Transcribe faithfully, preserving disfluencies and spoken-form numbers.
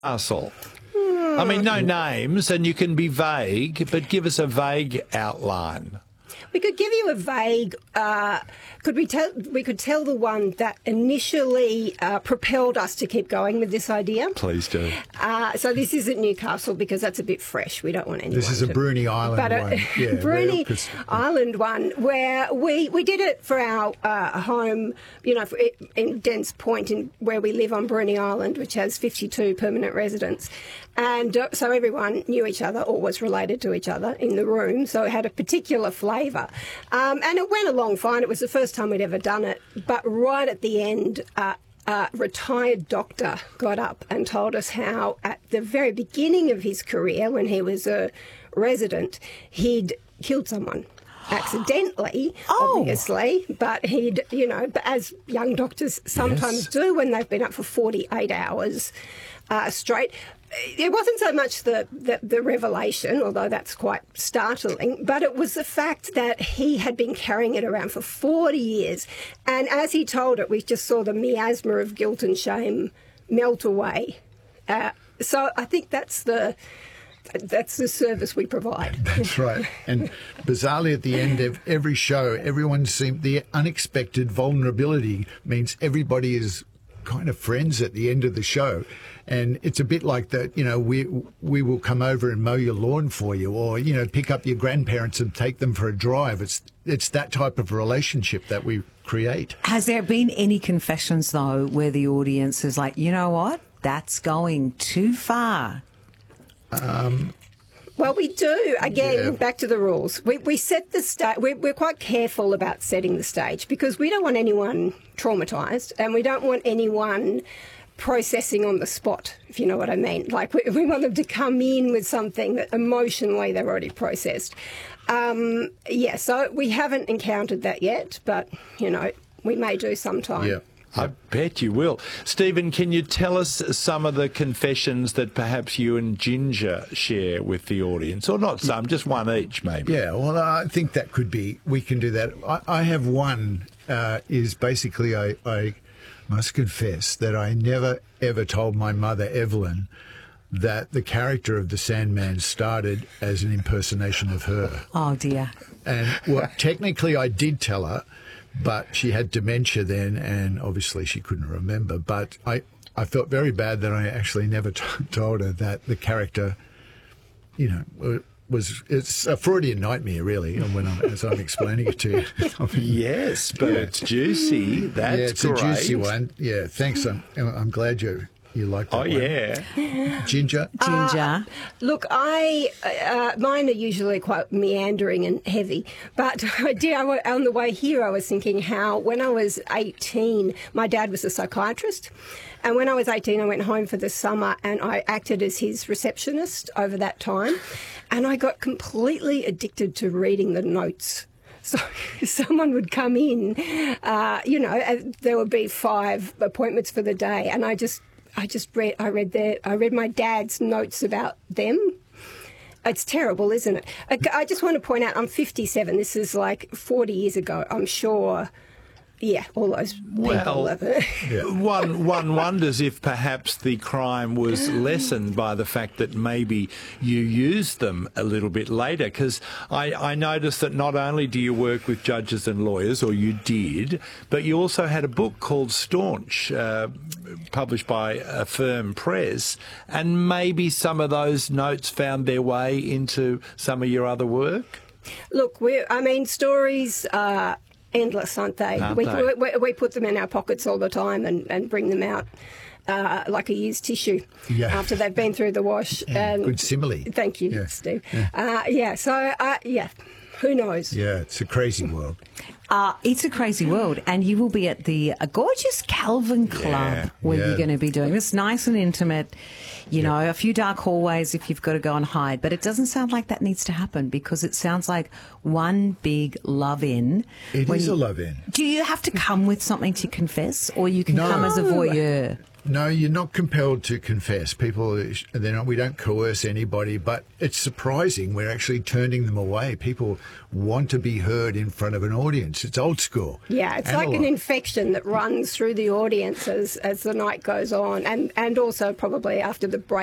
Castle. I mean, no names, and you can be vague, but give us a vague outline. We could give you a vague. Uh, could we tell? We could tell the one that initially uh, propelled us to keep going with this idea. Please do. Uh, so this isn't Newcastle because that's a bit fresh. We don't want anyone. This is a to, Bruny Island but a, one. Yeah, Bruny yeah. Island one where we we did it for our uh, home. You know, for, in Dens Point, in where we live on Bruny Island, which has fifty-two permanent residents. And uh, so everyone knew each other or was related to each other in the room, so it had a particular flavour. Um, and it went along fine. It was the first time we'd ever done it. But right at the end, uh, a retired doctor got up and told us how at the very beginning of his career, when he was a resident, he'd killed someone. Accidentally, oh. obviously, but he'd, you know, as young doctors sometimes Yes. do when they've been up for forty-eight hours uh, straight. It wasn't so much the, the, the revelation, although that's quite startling, but it was the fact that he had been carrying it around for forty years. And as he told it, we just saw the miasma of guilt and shame melt away. Uh, so I think that's the... That's the service we provide. That's right. And bizarrely, at the end of every show, everyone seemed the unexpected vulnerability means everybody is kind of friends at the end of the show. And it's a bit like that, you know, we we will come over and mow your lawn for you, or, you know, pick up your grandparents and take them for a drive. It's it's that type of relationship that we create. Has there been any confessions, though, where the audience is like, you know what, that's going too far? Um, well, we do. Again, yeah. back to the rules. We, we set the stage. We're, we're quite careful about setting the stage because we don't want anyone traumatised and we don't want anyone processing on the spot, if you know what I mean. Like, we, we want them to come in with something that emotionally they've already processed. Um, yeah, so we haven't encountered that yet, but, you know, we may do sometime. Yeah. I bet you will. Stephen, can you tell us some of the confessions that perhaps you and Ginger share with the audience? Or not some, just one each, maybe. Yeah, well, I think that could be, we can do that. I, I have one, uh, is basically I, I must confess that I never, ever told my mother, Evelyn, that the character of the Sandman started as an impersonation of her. Oh, dear. And, well, technically I did tell her, but she had dementia then, and obviously she couldn't remember. But I, I felt very bad that I actually never t- told her that the character, you know, was it's a Freudian nightmare, really, when I'm, as I'm explaining it to you. I mean, yes, but yeah. It's juicy. That's yeah, it's great. a juicy one. Yeah, thanks. I'm, I'm glad you you like that Oh, one. yeah. Ginger? Ginger. Uh, look, I uh, mine are usually quite meandering and heavy, but I did, I, on the way here I was thinking how when I was eighteen, my dad was a psychiatrist, and when I was eighteen I went home for the summer and I acted as his receptionist over that time, and I got completely addicted to reading the notes. So someone would come in, uh, you know, there would be five appointments for the day, and I just I just read, I read their, I read my dad's notes about them. It's terrible, isn't it? I, I just want to point out, I'm fifty-seven. This is like forty years ago. I'm sure, yeah, all those people. Well, have it. Yeah. one one wonders if perhaps the crime was lessened by the fact that maybe you used them a little bit later. Because I, I noticed that not only do you work with judges and lawyers, or you did, but you also had a book called Staunch, uh, published by a firm press, and maybe some of those notes found their way into some of your other work? Look, we I mean, stories are endless, aren't they? Aren't we, they? We, we put them in our pockets all the time and, and bring them out uh, like a used tissue Yeah. after they've been through the wash. Yeah, and good simile. Thank you, Yeah. Steve. Yeah. Uh, yeah, so, uh, yeah, who knows? Yeah, it's a crazy world. Uh, it's a crazy world, and you will be at the uh, gorgeous Calvin Club Yeah, where yeah. you're going to be doing this nice and intimate, you know, a few dark hallways if you've got to go and hide. But it doesn't sound like that needs to happen because it sounds like one big love-in. It When is you- a love-in. Do you have to come with something to confess, or you can No. come as a voyeur? No, you're not compelled to confess. People, they're not, we don't coerce anybody, but it's surprising we're actually turning them away. People want to be heard in front of an audience. It's old school. Yeah, it's Analog. like an infection that runs through the audience as, as the night goes on, and, and also probably after the break.